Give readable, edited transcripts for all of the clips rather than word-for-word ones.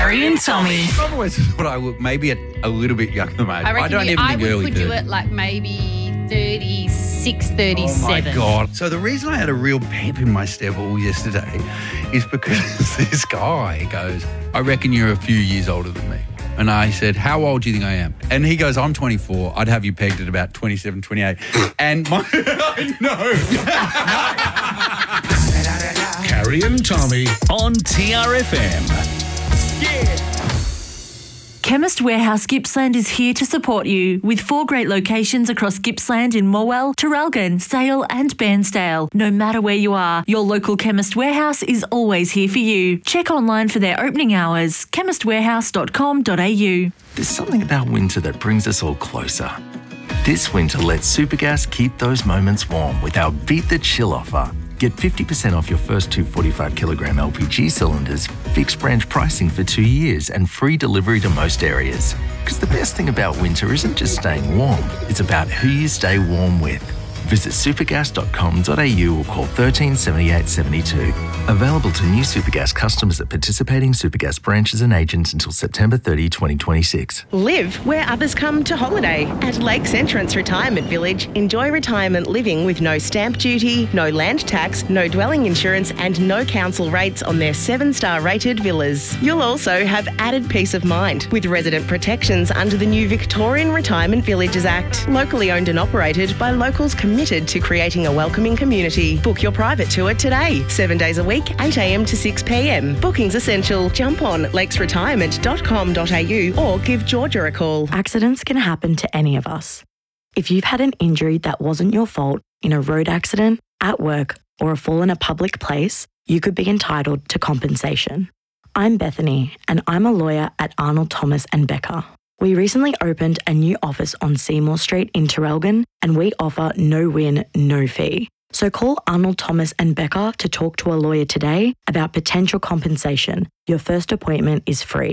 Harry and Tommy. I've always thought I look maybe a little bit younger than my age. I don't even think would early put you 30s. at like maybe 36, 37. Oh my God. So the reason I had a real pep in my step all yesterday is because this guy goes, I reckon you're a few years older than me. And I said, how old do you think I am? And he goes, I'm 24. I'd have you pegged at about 27, 28. And I know. Harry and Tommy. On TRFM. Yeah. Chemist Warehouse Gippsland is here to support you with 4 great locations across Gippsland in Morwell, Traralgon, Sale and Bairnsdale. No matter where you are, your local Chemist Warehouse is always here for you. Check online for their opening hours, chemistwarehouse.com.au. There's something about winter that brings us all closer. This winter, let Supergas keep those moments warm with our Beat the Chill offer. Get 50% off your first 2 45-kilogram LPG cylinders, fixed branch pricing for 2 years and free delivery to most areas. Because the best thing about winter isn't just staying warm, it's about who you stay warm with. Visit supergas.com.au or call 13 78 72. Available to new Supergas customers at participating Supergas branches and agents until September 30, 2026. Live where others come to holiday. At Lakes Entrance Retirement Village, enjoy retirement living with no stamp duty, no land tax, no dwelling insurance and no council rates on their 7-star rated villas. You'll also have added peace of mind with resident protections under the new Victorian Retirement Villages Act. Locally owned and operated by locals committed to creating a welcoming community. Book your private tour today. 7 days a week, 8 a.m. to 6 p.m. Bookings essential. Jump on lakesretirement.com.au or give Georgia a call. Accidents can happen to any of us. If you've had an injury that wasn't your fault in a road accident, at work, or a fall in a public place, you could be entitled to compensation. I'm Bethany, and I'm a lawyer at Arnold Thomas and Becker. We recently opened a new office on Seymour Street in Traralgon, and we offer no win, no fee. So call Arnold Thomas and Becker to talk to a lawyer today about potential compensation. Your first appointment is free.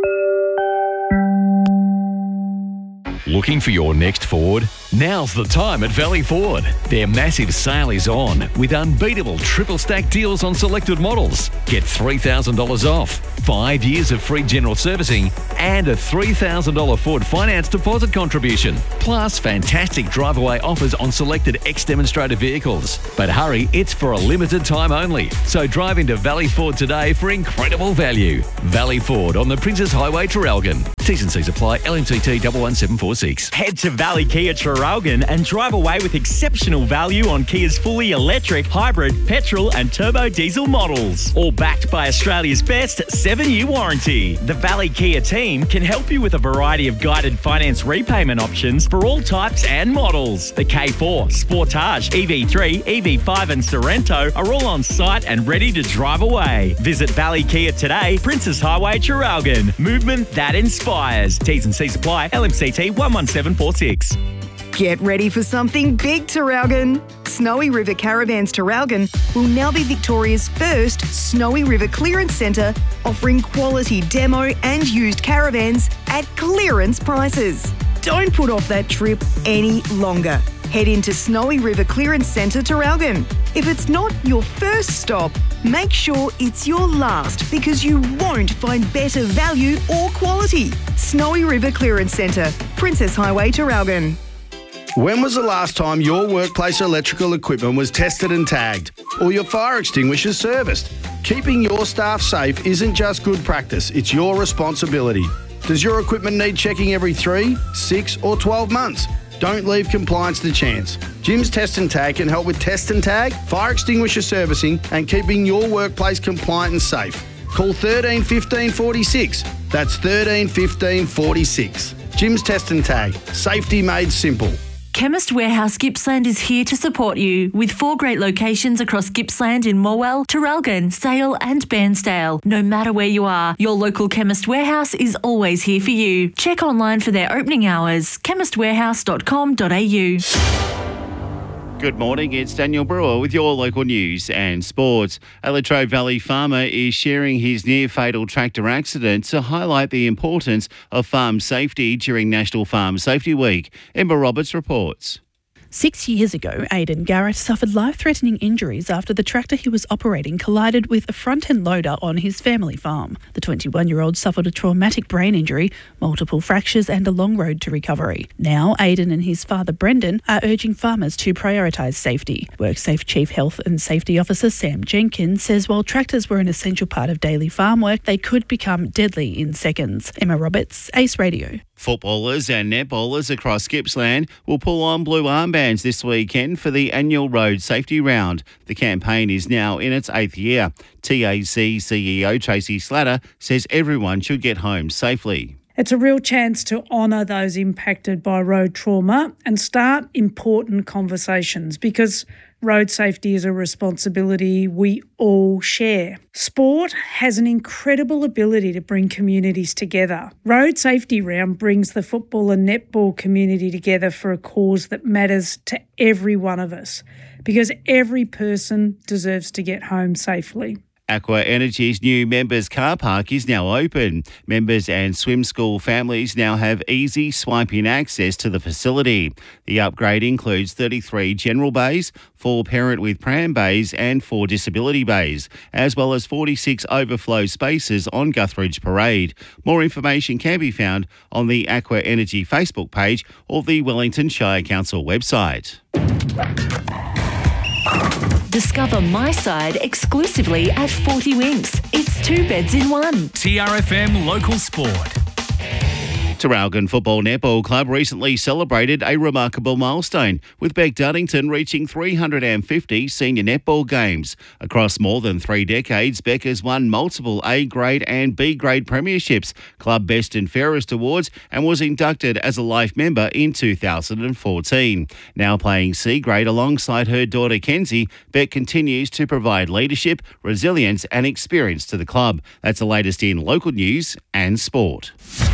Looking for your next Ford? Now's the time at Valley Ford. Their massive sale is on with unbeatable triple stack deals on selected models. Get $3,000 off, 5 years of free general servicing and a $3,000 Ford finance deposit contribution. Plus fantastic drive-away offers on selected ex-demonstrator vehicles. But hurry, it's for a limited time only. So drive into Valley Ford today for incredible value. Valley Ford on the Princess Highway, Traralgon. T's and C's apply. LMCT 11746. Head to Valley Kia Traralgon and drive away with exceptional value on Kia's fully electric, hybrid, petrol and turbo diesel models. All backed by Australia's best 7-year warranty. The Valley Kia team can help you with a variety of guided finance repayment options for all types and models. The K4, Sportage, EV3, EV5 and Sorrento are all on site and ready to drive away. Visit Valley Kia today, Princess Highway, Traralgon. Movement that inspires. T's and C's apply. LMCT 11746. Get ready for something big, Traralgon. Snowy River Caravans Traralgon will now be Victoria's first Snowy River Clearance Centre, offering quality demo and used caravans at clearance prices. Don't put off that trip any longer. Head into Snowy River Clearance Centre Traralgon. If it's not your first stop, make sure it's your last because you won't find better value or quality. Snowy River Clearance Centre, Princess Highway, Traralgon. When was the last time your workplace electrical equipment was tested and tagged, or your fire extinguishers serviced? Keeping your staff safe isn't just good practice, it's your responsibility. Does your equipment need checking every 3, 6 or 12 months? Don't leave compliance to chance. Jim's Test and Tag can help with test and tag, fire extinguisher servicing and keeping your workplace compliant and safe. Call 13 15 46. That's 13 15 46. Jim's Test and Tag. Safety made simple. Chemist Warehouse Gippsland is here to support you with 4 great locations across Gippsland in Morwell, Traralgon, Sale and Bairnsdale. No matter where you are, your local Chemist Warehouse is always here for you. Check online for their opening hours, chemistwarehouse.com.au. Good morning, it's Daniel Brewer with your local news and sports. A Latrobe Valley farmer is sharing his near-fatal tractor accident to highlight the importance of farm safety during National Farm Safety Week. Emma Roberts reports. 6 years ago, Aidan Garrett suffered life-threatening injuries after the tractor he was operating collided with a front-end loader on his family farm. The 21-year-old suffered a traumatic brain injury, multiple fractures and a long road to recovery. Now, Aidan and his father Brendan are urging farmers to prioritise safety. WorkSafe Chief Health and Safety Officer Sam Jenkins says while tractors were an essential part of daily farm work, they could become deadly in seconds. Emma Roberts, Ace Radio. Footballers and netballers across Gippsland will pull on blue armbands this weekend for the annual Road Safety Round. The campaign is now in its 8th year. TAC CEO Tracy Slatter says everyone should get home safely. It's a real chance to honour those impacted by road trauma and start important conversations because road safety is a responsibility we all share. Sport has an incredible ability to bring communities together. Road Safety Round brings the football and netball community together for a cause that matters to every one of us because every person deserves to get home safely. Aqua Energy's new members car park is now open. Members and swim school families now have easy swipe-in access to the facility. The upgrade includes 33 general bays, 4 parent with pram bays and 4 disability bays, as well as 46 overflow spaces on Guthridge Parade. More information can be found on the Aqua Energy Facebook page or the Wellington Shire Council website. Discover My Side exclusively at 40 Winks. It's 2 beds in one. TRFM Local Sport. Traralgon Football Netball Club recently celebrated a remarkable milestone, with Beck Dunnington reaching 350 senior netball games. Across more than 3 decades, Beck has won multiple A-grade and B-grade premierships, Club Best and Fairest awards, and was inducted as a life member in 2014. Now playing C-grade alongside her daughter Kenzie, Beck continues to provide leadership, resilience and experience to the club. That's the latest in local news and sport.